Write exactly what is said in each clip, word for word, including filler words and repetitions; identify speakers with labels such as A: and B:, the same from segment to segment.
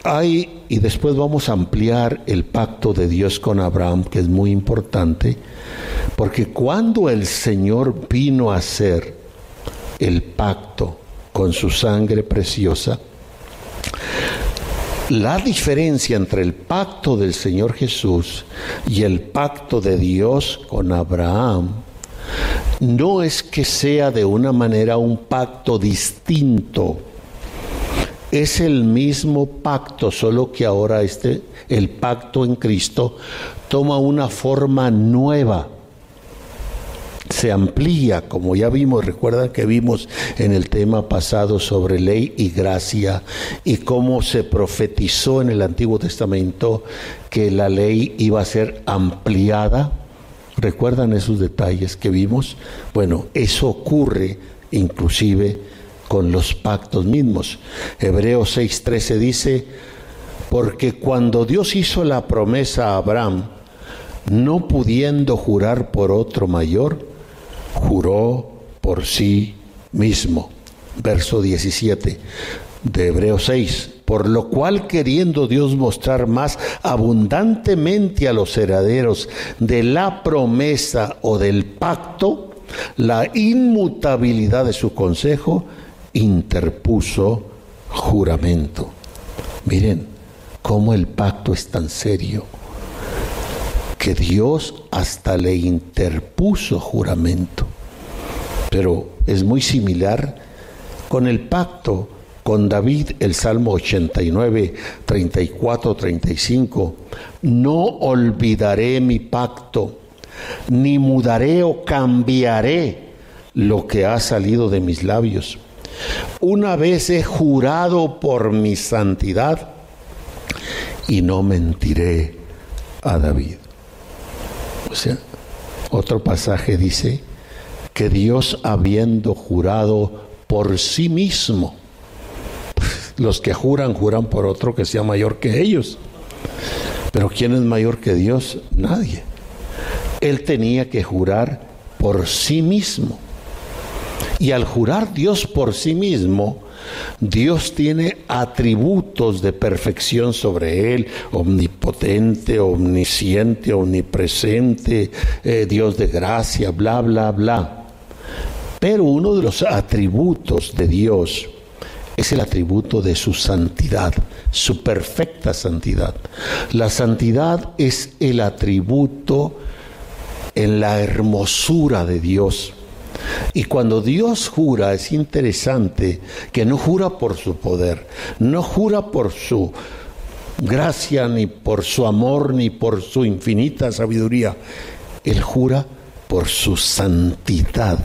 A: hay, y después vamos a ampliar el pacto de Dios con Abraham, que es muy importante, porque cuando el Señor vino a hacer el pacto con su sangre preciosa, la diferencia entre el pacto del Señor Jesús y el pacto de Dios con Abraham no es que sea de una manera un pacto distinto. Es el mismo pacto, solo que ahora este, el pacto en Cristo toma una forma nueva. Se amplía, como ya vimos, recuerdan que vimos en el tema pasado sobre ley y gracia y cómo se profetizó en el Antiguo Testamento que la ley iba a ser ampliada. ¿Recuerdan esos detalles que vimos? Bueno, eso ocurre inclusive con los pactos mismos. Hebreos seis trece dice: porque cuando Dios hizo la promesa a Abraham, no pudiendo jurar por otro mayor, juró por sí mismo. Verso diecisiete de Hebreos seis. Por lo cual, queriendo Dios mostrar más abundantemente a los herederos de la promesa o del pacto la inmutabilidad de su consejo, interpuso juramento. Miren cómo el pacto es tan serio que Dios hasta le interpuso juramento. Pero es muy similar con el pacto con David, el Salmo ochenta y nueve, treinta y cuatro, treinta y cinco. No olvidaré mi pacto, ni mudaré o cambiaré lo que ha salido de mis labios. Una vez he jurado por mi santidad y no mentiré a David. O sea, otro pasaje dice que Dios, habiendo jurado por sí mismo, los que juran, juran por otro que sea mayor que ellos. Pero ¿quién es mayor que Dios? Nadie. Él tenía que jurar por sí mismo. Y al jurar Dios por sí mismo, Dios tiene atributos de perfección sobre él: omnipotente, omnisciente, omnipresente, eh, Dios de gracia, bla, bla, bla. Pero uno de los atributos de Dios es el atributo de su santidad, su perfecta santidad. La santidad es el atributo en la hermosura de Dios. Y cuando Dios jura, es interesante que no jura por su poder, no jura por su gracia, ni por su amor, ni por su infinita sabiduría. Él jura por su santidad.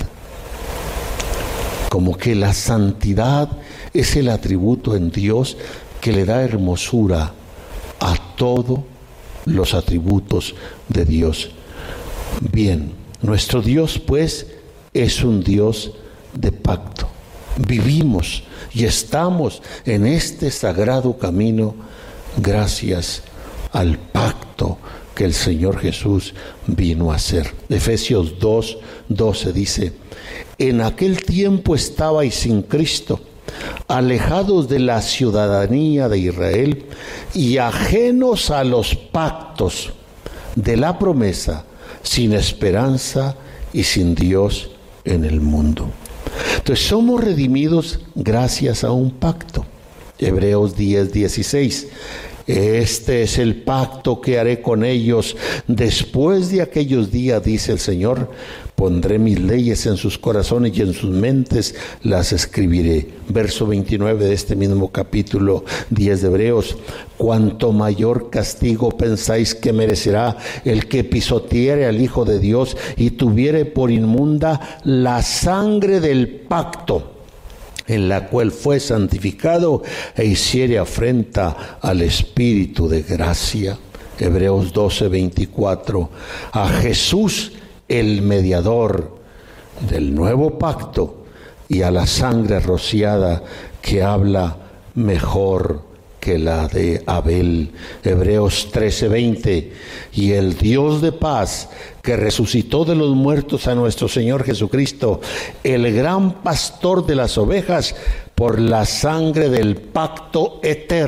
A: Como que la santidad es el atributo en Dios que le da hermosura a todos los atributos de Dios. Bien, nuestro Dios pues es un Dios de pacto. Vivimos y estamos en este sagrado camino gracias al pacto que el Señor Jesús vino a hacer. Efesios dos, doce dice: en aquel tiempo estabais sin Cristo, alejados de la ciudadanía de Israel y ajenos a los pactos de la promesa, sin esperanza y sin Dios en el mundo. Entonces somos redimidos gracias a un pacto. Hebreos diez, dieciséis. Este es el pacto que haré con ellos después de aquellos días, dice el Señor. Pondré mis leyes en sus corazones y en sus mentes las escribiré. Verso veintinueve de este mismo capítulo diez de Hebreos. Cuanto mayor castigo pensáis que merecerá el que pisoteare al Hijo de Dios y tuviere por inmunda la sangre del pacto, en la cual fue santificado, e hiciere afrenta al Espíritu de gracia. Hebreos doce, veinticuatro. A Jesús, el mediador del nuevo pacto, y a la sangre rociada que habla mejor que la de Abel. Hebreos trece, veinte. Y el Dios de paz, que resucitó de los muertos a nuestro Señor Jesucristo, el gran pastor de las ovejas, por la sangre del pacto eterno,